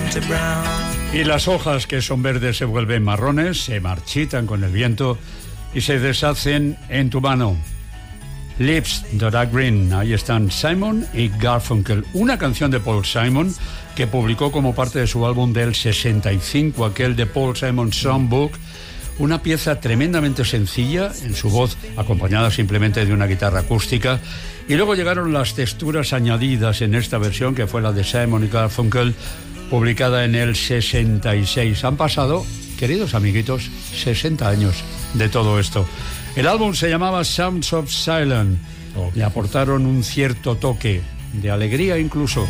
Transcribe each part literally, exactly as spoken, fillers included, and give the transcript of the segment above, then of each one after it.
Y las hojas que son verdes se vuelven marrones, se marchitan con el viento y se deshacen en tu mano. Lips That Are Green, ahí están Simon y Garfunkel, una canción de Paul Simon que publicó como parte de su álbum del sesenta y cinco, aquel de Paul Simon Songbook, una pieza tremendamente sencilla en su voz, acompañada simplemente de una guitarra acústica, y luego llegaron las texturas añadidas en esta versión que fue la de Simon y Garfunkel, publicada en el sesenta y seis. Han pasado, queridos amiguitos, sesenta años de todo esto. El álbum se llamaba Sounds of Silence. Oh. Le aportaron un cierto toque de alegría incluso.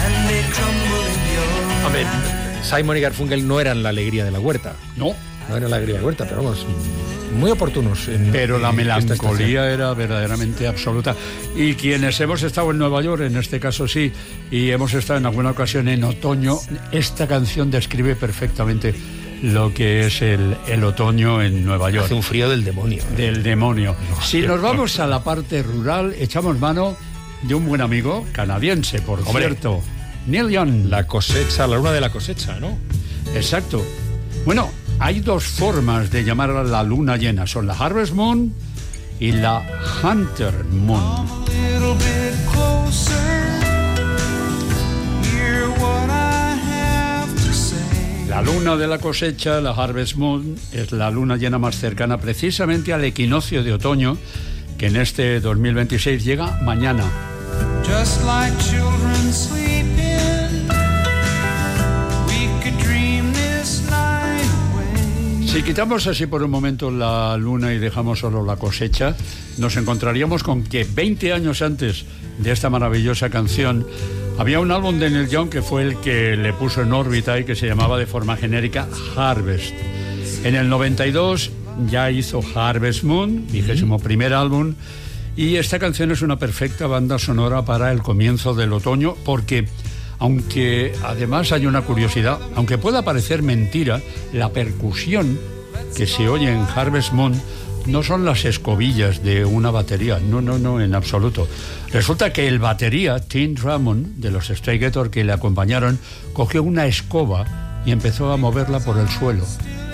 A ver, Simon y Garfunkel no eran la alegría de la huerta. No. No era la alegría de la huerta, pero vamos, muy oportunos. En, pero la en melancolía era verdaderamente absoluta. Y quienes hemos estado en Nueva York, en este caso sí, y hemos estado en alguna ocasión en otoño, esta canción describe perfectamente lo que es el, el otoño en Nueva York. Hace un frío del demonio. ¿eh? Del demonio. No, si nos vamos a la parte rural, echamos mano de un buen amigo canadiense, por Hombre, cierto, Neil Young. La cosecha, la luna de la cosecha, ¿no? Exacto. Bueno, hay dos formas de llamar a la luna llena. Son la Harvest Moon y la Hunter Moon. La luna de la cosecha, la Harvest Moon, es la luna llena más cercana precisamente al equinoccio de otoño, que en este dos mil veintiséis llega mañana. Just like children sleeping, we could dream this night away. Si quitamos así por un momento la luna y dejamos solo la cosecha, nos encontraríamos con que veinte años antes de esta maravillosa canción había un álbum de Neil Young que fue el que le puso en órbita y que se llamaba de forma genérica Harvest. En el noventa y dos ya hizo Harvest Moon, vigésimo primer álbum, y esta canción es una perfecta banda sonora para el comienzo del otoño, porque aunque además hay una curiosidad, aunque pueda parecer mentira, la percusión que se oye en Harvest Moon no son las escobillas de una batería, no, no, no, en absoluto. Resulta que el batería, Tim Drummond, de los Stray Gators que le acompañaron, cogió una escoba y empezó a moverla por el suelo.